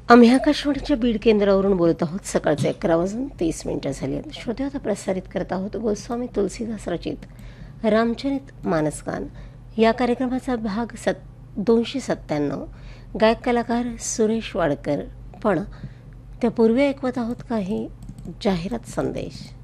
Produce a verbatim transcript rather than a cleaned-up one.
आम्ही आकाशवाणीच्या बीड केंद्रावरून बोलत आहोत. सकाळचे अकरा वाजून तीस मिनिटं झाली आहेत. श्रोते, आता प्रसारित करत आहोत गोस्वामी तुलसीदास रचित रामचरित मानसगान या कार्यक्रमाचा भाग सत दोनशे सत्त्याण्णव. गायक कलाकार सुरेश वाडकर. पण त्यापूर्वी ऐकवत आहोत काही जाहिरात संदेश.